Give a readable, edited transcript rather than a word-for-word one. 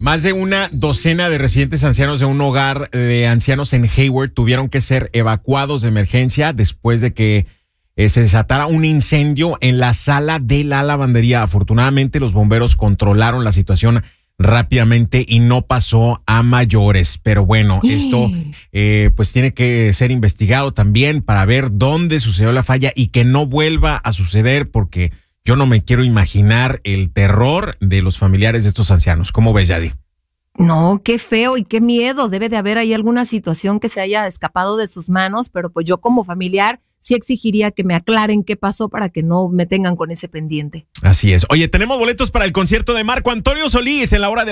Más de una docena de residentes ancianos de un hogar de ancianos en Hayward tuvieron que ser evacuados de emergencia después de que se desatara un incendio en la sala de la lavandería. Afortunadamente, los bomberos controlaron la situación rápidamente y no pasó a mayores. Pero bueno, esto pues tiene que ser investigado también para ver dónde sucedió la falla y que no vuelva a suceder, porque yo no me quiero imaginar el terror de los familiares de estos ancianos. ¿Cómo ves, Yadi? No, qué feo y qué miedo. Debe de haber ahí alguna situación que se haya escapado de sus manos, pero pues yo como familiar sí exigiría que me aclaren qué pasó para que no me tengan con ese pendiente. Así es. Oye, tenemos boletos para el concierto de Marco Antonio Solís en la hora de